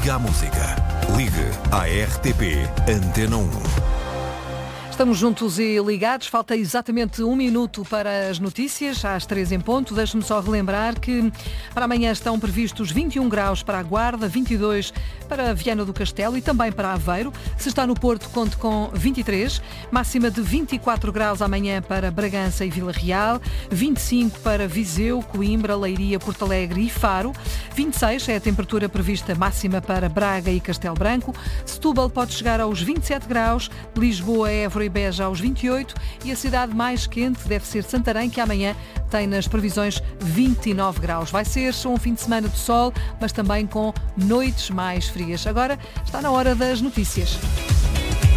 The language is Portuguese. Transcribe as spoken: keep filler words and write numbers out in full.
Liga à música. Ligue à R T P Antena um. Estamos juntos e ligados. Falta exatamente um minuto para as notícias, às três em ponto. Deixe-me só relembrar que para amanhã estão previstos vinte e um graus para a Guarda, vinte e dois para Viana do Castelo e também para Aveiro. Se está no Porto, conte com vinte e três. Máxima de vinte e quatro graus amanhã para Bragança e Vila Real. vinte e cinco para Viseu, Coimbra, Leiria, Porto Alegre e Faro. vinte e seis é a temperatura prevista máxima para Braga e Castelo Branco. Setúbal pode chegar aos vinte e sete graus. Lisboa, Évora e Beja aos vinte e oito e a cidade mais quente deve ser Santarém, que amanhã tem nas previsões vinte e nove graus. Vai ser um fim de semana de sol, mas também com noites mais frias. Agora está na hora das notícias.